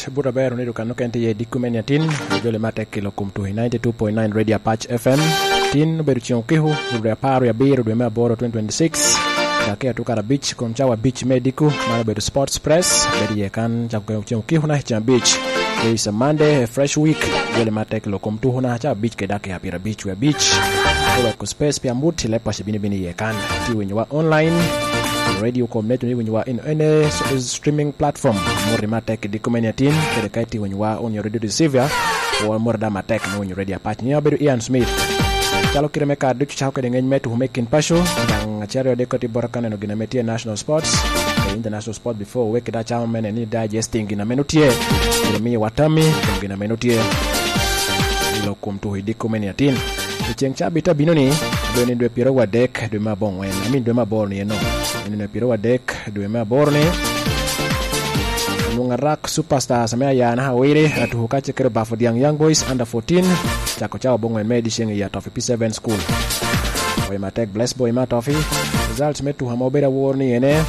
Burabero ni dukan kente ye dikumen yatin jole mate kilo kumtu 92.9 Radio Patch FM tin beru chionkihu ure paro ya biru de maboro 2026 dake tukara beach komchawa beach medical mara beru sports press beru ye kan chionkihu na cha beach is a Monday a fresh week jole mate kilo kumtu na cha beach ke dake apira beach we beach ko space pia muti le pashe bini ye kan ti wenye wa online radio community ni wenye wa in any streaming platform more matek dikumenyatin kede kaiti wenye wa on your radio receiver or more da matek no wenye radio patch ni abedu Ian Smith chalo kireme ka du chao kede ngeny metu making pasho dang chario de koti borakane no gina metie national sports international sport before weke da chao mene ni digesting gina menutie mi watami gina menutie ilo kumtu dikumenyatin cheng chabita binoni doni dwe piro wa dek dwe mabongwen amin dwe maborni no dwe piro wa dek dwe maborni nungarak superstar samaya yana hawire atuhuka chekere bafo diang young boys under 14 chako chao bongwen medishing ya Toffee P7 school oy matek bless boy ma Toffee results metu hamobera warni ene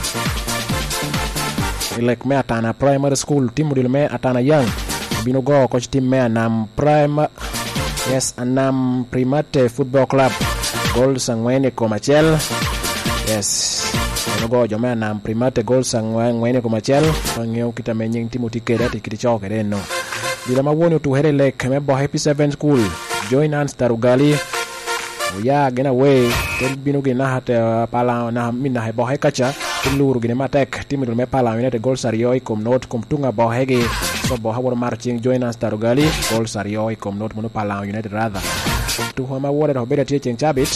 ilek me atana primary school timu dilme atana young binogo coach team me nam prime yes anam primate football club gol sangwene komachel yes nogo joma nam primate gol sangwene komachel pangyo kita menying timu tikeda tikiti choke reno bila mawoni tu herele keme bo happy 7 school join ans tarugali ya gena we tel binu gena hata pala na minna he bo hekacha luru gena matek timu me pala minate gol sario ikom not kumtunga bo hege so bo hawor marching join us tarugali gol sario ikom not mono pala united rather tu homa wore do beda cheng chabit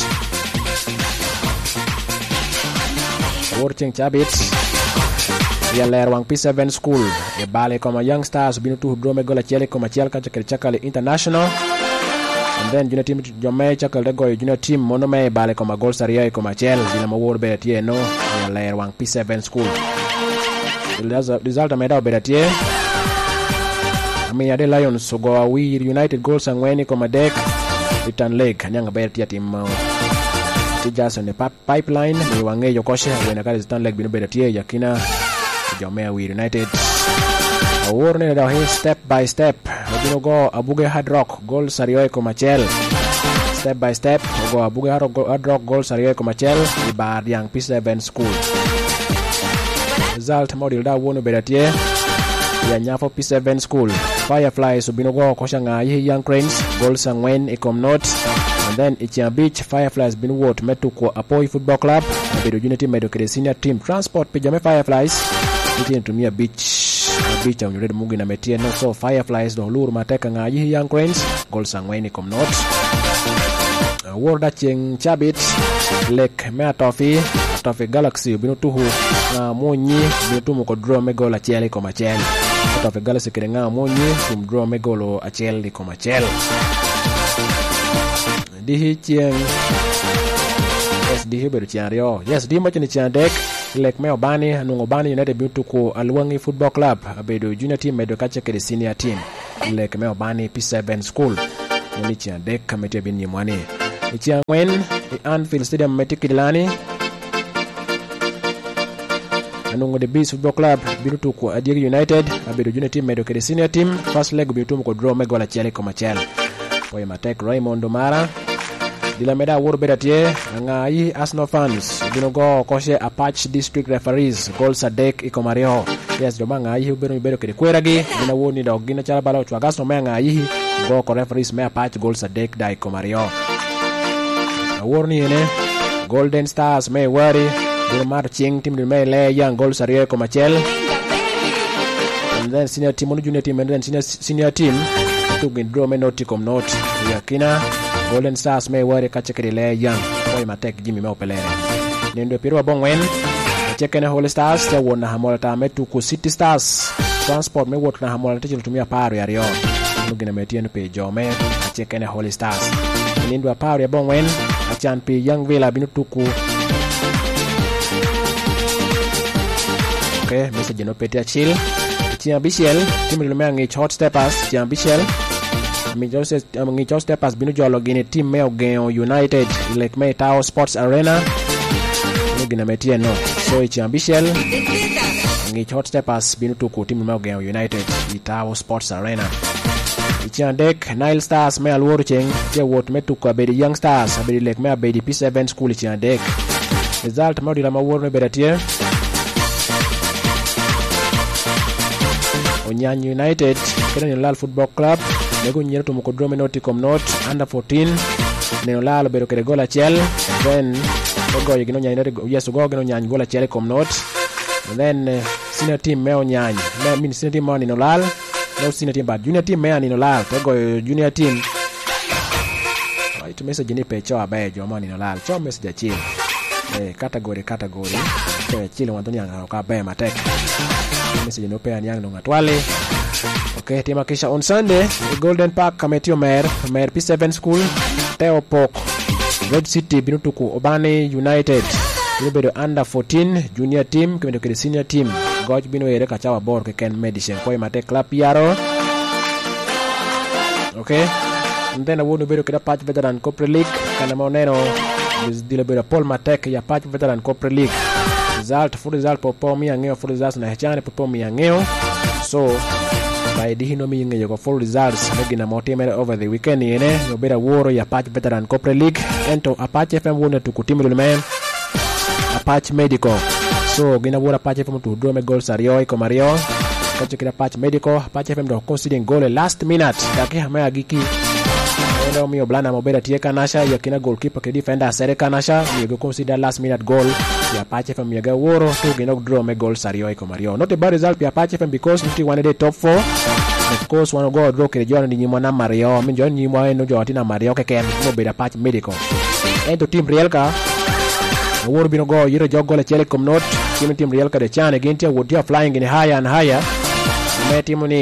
wor cheng chabit ya lerwang P7 school e bale koma young stars binu tu drome gola chele koma chel ka chakale international and then junior team jome chakale go junior team mono me bale koma gol sario koma chel dina mo wor beda tie no ya lerwang P7 school result ameda beda tie Ami ade Lions sogo we United goals angweni koma dek return leg nyanga beta team tijaso ne pipeline ni wange yokoshe wena kale return leg bino beta tie yakina jomea we United awurne da he step by step bino go abuge hard rock goal sario koma chel step by step go abuge hard rock goal sario koma chel di bar yang P7 school result model da wono beta tie ya nyafo P7 school Fireflies binogo koshanga young cranes goal sangwen ekomnot and then Ichia Beach Fireflies binwot metu kwa Apoi football club bedo unity medo kede senior team transport pijame Fireflies itin tumia beach on red mungi na metie no so Fireflies do luru mateka nga young cranes goal sangwen ekomnot world cheng chabit lek mea Toffee Galaxy binotuhu na monyi binotumu ko draw me goal achele koma chele Toffee Galaxy kirenga monyi tum draw me golo achele koma chele dihi chieng yes dihi beru chiario yes di machini chiandek lek meo bani nungo bani United binotuku Alwangi football club bedo junior team medo kache kede senior team lek meo bani P7 school ni chiandek kamete bin nyimwani Ichiangwen Anfield Stadium metikilani anungo the Beast Football Club binutu kwa Adiegi United abedo junior team medo kede senior team first leg binutu ko draw megola chele koma chele poe matek Raymond Mara dila meda wor bedatie ngai Arsenal fans binugo koshe Apache district referees goal sadek ikomario yes joma ngai bedo kede kweragi bina woni do gina chala balo chwagaso me ngai go ko referees me Apache goal sadek dai ikomario warni ene Golden Stars me wari de marching team de mele young goal sario koma chel and then senior team on junior team and then senior team to draw me not come not yakina Golden Stars me wari kachekere le young boy matek Jimmy me opelere nendo piro bongwen chekene Holy Stars te wona hamolta metu ku City Stars transport me wot na hamolta tumia paro ya rio ngina metien pe jome chekene Holy Stars nendo paro ya bongwen achan pe Young Villa binutuku okay message no petia chill Tia Bichel team le mangi hot steppers Tia Bichel mi jose mangi hot steppers binu jolo gine team me Ogeo United like me Tao Sports Arena ngina metia no so Tia Bichel ng'ich Hot Steppers bino tuko tim ma Ogeo United Itawo Sports Arena. Ichiandek Nile Stars me alwor cheng tie wot me tuko abedi Young Stars abedi lek me abedi P7 School ichiandek. Result ma odira mawuor me bedatie Onyany United kena Nilal Football Club nego nyiero to moko Drome Nauticom Not under 14 Nilal bedo kede gola chel then ogo yigino nyany yes ogo gino nyany gola chel com Not and then senior team me Onyany me senior team ma Nilal no senior team but junior team me Nilal tego junior team right message ni pecho abejo ma Nilal cho message achil category chile wantoni anga ka be matek message no pe anyang no ngatwale. Okay, tema kisha on Sunday Golden Park Kametio Mer P7 School Teo Pok Red City binutuku Obane United bino bedo under 14 junior team kemedo kede senior team goj bino ere kachawa bor ke Ken Medicine koi mate club yaro. Okay, and then awuno bedo kede Patch Veteran Corporate League kana maoneno dile bedo Paul Matek ya Patch Veteran Corporate League full result popo mi angeo full results na hechane popo mi angeo so by the hino mi ngeo full results megina motimere over the weekend yene yobera woro ya Patch Veteran Corporate League ento Apache FM wona tukutimu lume Apache Medical so gina wora Apache FM to Drome goal sario iko Mario kacho kila Apache Medical Apache FM do conceding goal last minute yake hamaya giki endo mi oblana mobera tie kanasha yakina goalkeeper ke defender sere kanasha mi go consider last minute goal ya Apache FM yaga woro to gina Drome goal sario iko Mario not a bad result ya Apache FM because nti one day top 4 of course one go draw ke jona ni nyimo na Mario mi jona nyimo eno joti na Mario ke ken no beda Apache Medical endo team real ka woro bino go yiro jogola Telecom Not team real ka de chane gintia would you flying in higher and higher me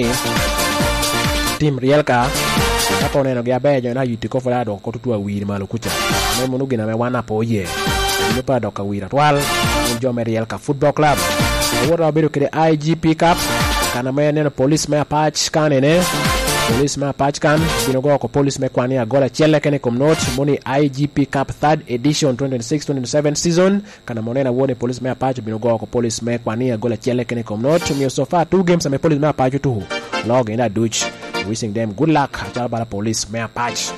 team real ka hapo neno gya bejo na yitiko fola do ko tuwa wir malo kucha me munu gina me wana po ye ni pa do ka wira twal jo Real ka Football Club wora bedo kede IGP Cup kana me neno police me Apache kanene police me Apache kan bino go ko police me kwani agola chele kene kom Not moni IGP Cup 3rd edition 2026-2027 season kana monena wone police me Apache bino go ko police me kwani agola chele kene kom Not mi so far 2 games ame police me Apache tu log in that Dutch wishing them good luck Chalabala police me Apache.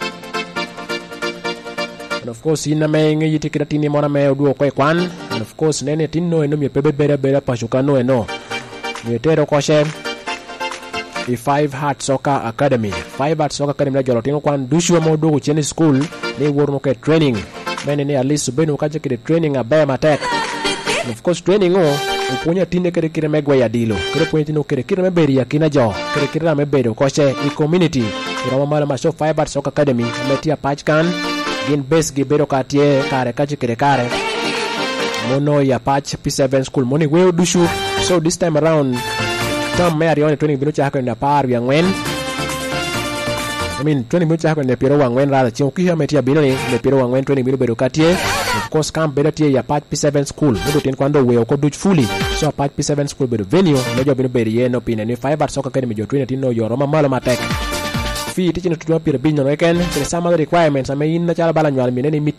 And of course ina me ngi tikira tini mona me oduo kwa kwan and of course nene tinno eno mi pebe bere pashukano eno mi tero koshe the 5 Heart Soccer Academy la jolo tingo kwan dushu mo dogo cheni school ne worno ke training mene ne alisu beno kaje ke training abe matek and of course training upunya tinde kere megwa ya dilo kere pointi no kere meberi ya kina jo kere na mebedo koshe i community irama mala masho 5 Heart Soccer Academy metia Patch kan gin base gibero katie kare kaje kare mono ya Patch P7 School moni we dushu so this time around Tom Marion training bino chako na par yang wen training bino chako na pero wangwen rada chioki ha metia bino ni le pero wangwen training bino bedo katie of course camp bedo tie ya Patch P7 School bedo tin kwando we ko dutch fully so Patch P7 School bedo venue mejo bino bedo yeno pine ni 5 Heart Soccer Academy jo trainer tino yo roma malo matek fi tichino tudwa pira binyo no ken sama requirements ame inna chala bala nywal mineni